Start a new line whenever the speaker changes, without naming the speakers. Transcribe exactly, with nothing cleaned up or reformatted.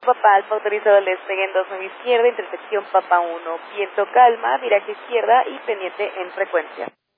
Papá, Alfa autorizado, les pegue en dos nueve izquierda, intersección Papa uno, viento calma, viraje izquierda y pendiente en frecuencia.